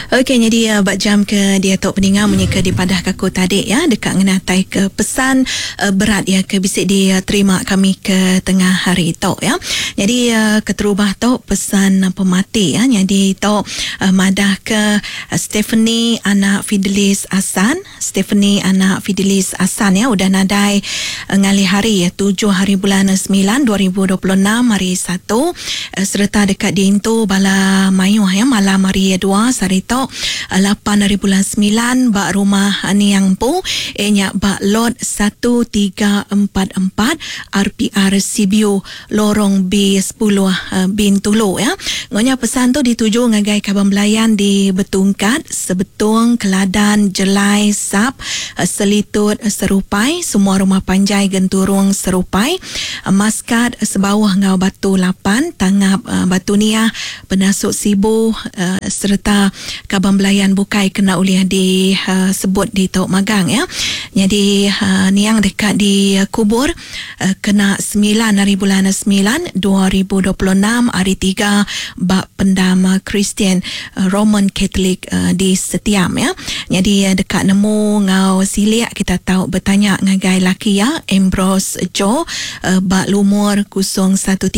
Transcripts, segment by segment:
Okey, jadi bak jam ke dia tok pendengar menyeka di padah kaku tadi ya dekat ngenatai ke pesan berat ya ke bisik dia terima kami ke tengah hari tok ya. Jadi keterubah tok pesan pemati ya. Jadi tok madah ke Stephanie anak Fidelis Hasan. Stephanie anak Fidelis Hasan ya udah nadai ngali hari ya 7 hari bulan 9 2026 hari 1 serta dekat dintu bala mayuh ya malam hari 2 sarito 8 hari bulan 9 bak rumah Niang Po nyak bak lot 1344 RPR Sibiu lorong B10 Bintulu ya. Ngonya pesan tu dituju ngagai Kaban Belayan di Betungkat, Sebetung, Keladan, Jelai, Sap, Selitut, Serupai, semua rumah panjai Genturung Serupai, Maskat Sebawah Ngau Batu 8, Tangap Batu Niah, Penasuk Sibu serta Kaban Belayan Bukai kena uliah di sebut di Tok Magang ya. Jadi niang dekat di kubur kena 9 hari bulan 9 2026 hari 3 bak pendam Kristian Roman Catholic di Setiam ya. Jadi dekat nemu ngau siliak kita tahu bertanya ngagai laki ya Ambrose Jo bak lumur 013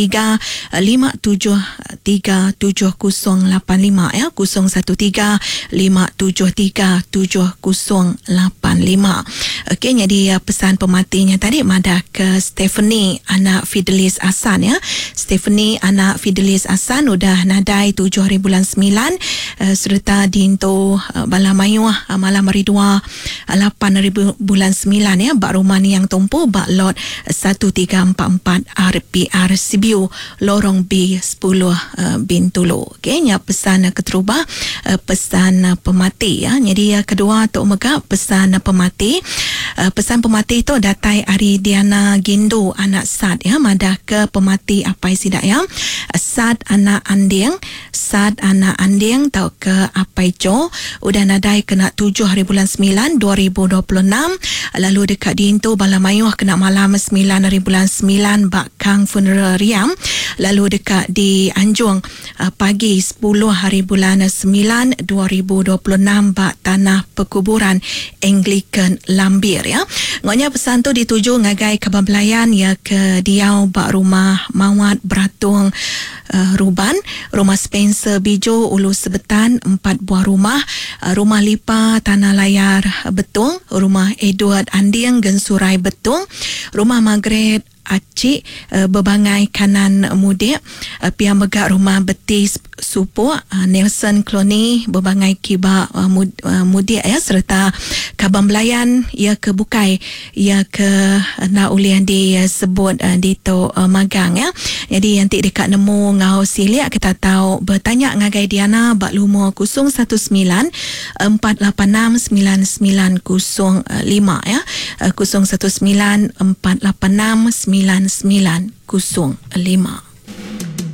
5737085 ya 013-573-7085. Okey, jadi pesan pematinya tadi madah ke Stephanie anak Fidelis Hasan ya. Stephanie anak Fidelis Hasan udah nadai 7 hari bulan 9 serta dinto bala mayuh malam hari 2 8 hari bulan 9 ya bak rumah ni yang tumpu bak lot 1344 RPR Sibiu lorong B10 Bintulu. Okey, nya pesan keterubah pesan pemati ya. Jadi kedua Tok Megah pesan pemati. Pesan pemati itu datai Ari Diana Gindu anak Sad ya madah ke pemati apa sidak ya. Sad anak Anding, Sad anak Anding tau ke Apai Jo udah nadai kena 7 hari bulan 9 2026 lalu dekat dintu bala mayuh kena malam 9 hari bulan 9 bak Kang Funeral Riam lalu dekat di Anjung pagi 10 hari bulan 9 2026 bak tanah perkuburan Anglican Lambir ya. Ngonya pesan tu dituju ngagai Kaban Belayan ya ke Diau bak rumah Mawat Beratung Ruban, rumah Spencer Bijo Ulu Sebetan 4 buah rumah, rumah Lipa Tanah Layar Betung, rumah Edward Anding Gensurai Betung, rumah Margaret Acik Bebangai Kanan Mudik, Pihak Megak rumah Betis Supo Nelson Cloney Bebangai Kiba Mudik ya serta Kaban Belayan ia ke Bukai ia ke naulian disebut di Tok Magang ya. Jadi nanti dekat nemu ngau siliak kita tahu bertanya ngagai Diana bak lumur 019 486 9905 ya 019 486 9905.